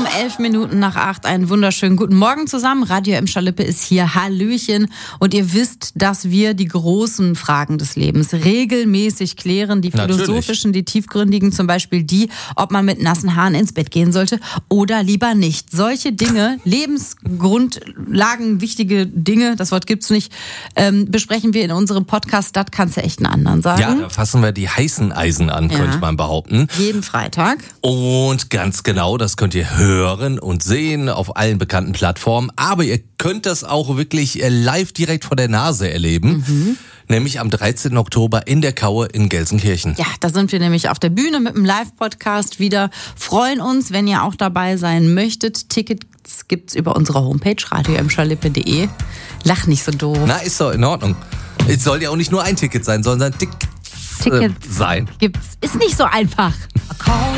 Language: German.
7:11. Einen wunderschönen guten Morgen zusammen. Radio Emscher Lippe ist hier. Hallöchen. Und ihr wisst, dass wir die großen Fragen des Lebens regelmäßig klären. Die philosophischen, die tiefgründigen, zum Beispiel die, ob man mit nassen Haaren ins Bett gehen sollte oder lieber nicht. Solche Dinge, Lebensgrundlagen, wichtige Dinge, das Wort gibt's nicht, besprechen wir in unserem Podcast. Das kannst du echt einen anderen sagen. Ja, da fassen wir die heißen Eisen an, könnte man behaupten. Jeden Freitag. Und ganz genau, das könnt ihr hören und sehen auf allen bekannten Plattformen. Aber ihr könnt das auch wirklich live direkt vor der Nase erleben. Nämlich am 13. Oktober in der Kaue in Gelsenkirchen. Ja, da sind wir nämlich auf der Bühne mit einem Live-Podcast wieder. Freuen uns, wenn ihr auch dabei sein möchtet. Tickets gibt's über unsere Homepage radioemscherlippe.de. Lach nicht so doof. Na, ist doch in Ordnung. Es soll ja auch nicht nur ein Ticket sein, sondern Tickets sein. Gibt's. Ist nicht so einfach.